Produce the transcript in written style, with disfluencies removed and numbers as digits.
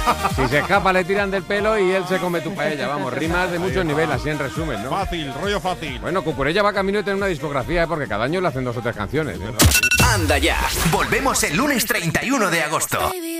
Si se escapa le tiran del pelo y él se come tu paella. Vamos, rimas de muchos niveles, así en resumen, ¿no? Fácil, rollo fácil. Bueno, Cucurella va camino de tener una discografía, porque cada año le hacen 2 o 3 canciones. Anda ya, volvemos el lunes 31 de agosto.